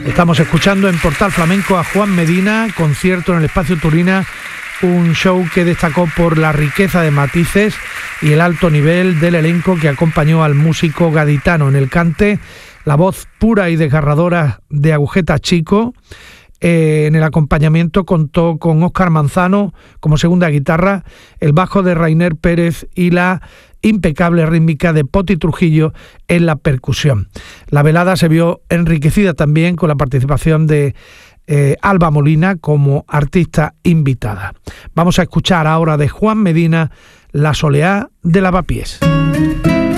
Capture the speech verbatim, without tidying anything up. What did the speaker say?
Estamos escuchando en Portal Flamenco a Juan Medina, concierto en el Espacio Turina, un show que destacó por la riqueza de matices y el alto nivel del elenco que acompañó al músico gaditano en el cante, la voz pura y desgarradora de Agujeta Chico. Eh, en el acompañamiento contó con Óscar Manzano como segunda guitarra, el bajo de Rainer Pérez y la impecable rítmica de Poti Trujillo en la percusión. La velada se vio enriquecida también con la participación de eh, Alba Molina como artista invitada. Vamos a escuchar ahora de Juan Medina La Soleá de Lavapiés.